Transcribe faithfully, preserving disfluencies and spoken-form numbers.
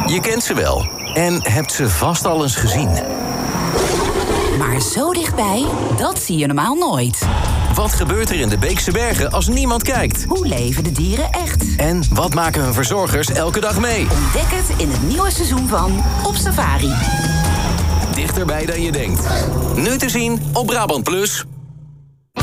Je kent ze wel en hebt ze vast al eens gezien. Maar zo dichtbij, dat zie je normaal nooit. Wat gebeurt er in de Beekse Bergen als niemand kijkt? Hoe leven de dieren echt? En wat maken hun verzorgers elke dag mee? Ontdek het in het nieuwe seizoen van Op Safari. Dichterbij dan je denkt. Nu te zien op Brabant Plus.